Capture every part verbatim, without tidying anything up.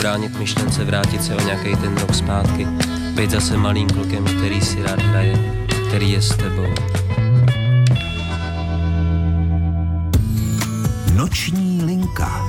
bránit myšlence, vrátit se o nějaký ten rok zpátky, být zase malým klukem, který si rád hraje, který je s tebou. Noční linka.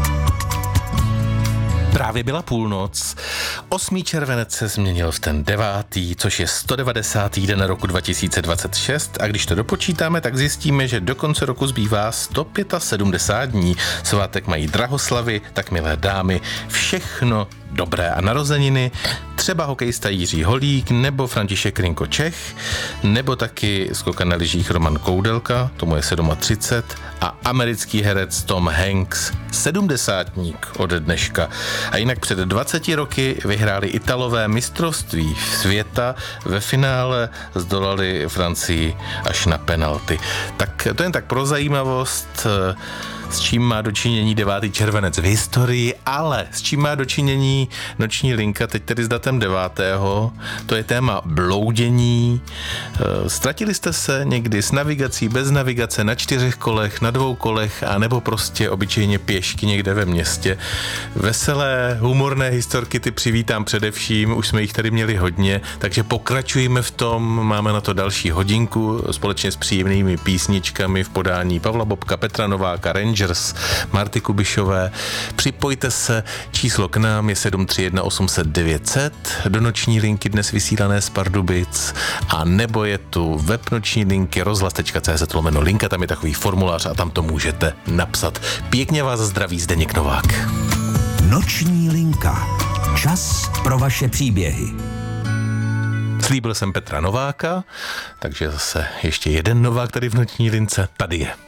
Právě byla půlnoc, osmý červenec se změnil v ten devátý, což je sto devadesátý den roku dva tisíce dvacet šest a když to dopočítáme, tak zjistíme, že do konce roku zbývá sto sedmdesát pět dní. Svátek mají drahoslavy, tak milé dámy, všechno dobré a narozeniny, třeba hokejista Jiří Holík, nebo František Rinko Čech, nebo taky skokan na lyžích Roman Koudelka, tomu je třicet sedm, a americký herec Tom Hanks, sedmdesátník od dneška. A jinak před dvaceti roky vyhráli Italové mistrovství světa, ve finále zdolali Francii až na penalty. Tak to jen tak pro zajímavost, s čím má dočinění devátý červenec v historii, ale s čím má dočinění noční linka, teď tedy s datem devátého. To je téma bloudění. Ztratili jste se někdy s navigací, bez navigace, na čtyřech kolech, na dvou kolech, a nebo prostě obyčejně pěšky někde ve městě. Veselé, humorné historky ty přivítám především, už jsme jich tady měli hodně, takže pokračujeme v tom, máme na to další hodinku společně s příjemnými písničkami v podání Pavla Bobka, Petra Nováka, Rangers, Marty Kubišové. Připojte se, číslo k nám je sedm tři jedna osm set devět set, do noční linky dnes vysílané z Pardubic, a nebo je tu web noční linky rozhlas tečka cé zet lomeno linka, tam je takový formulář a tam to můžete napsat. Pěkně vás zdraví Zdeněk Novák. Noční linka. Čas pro vaše příběhy. Slíbil jsem Petra Nováka, takže zase ještě jeden Novák tady v noční lince. Tady je.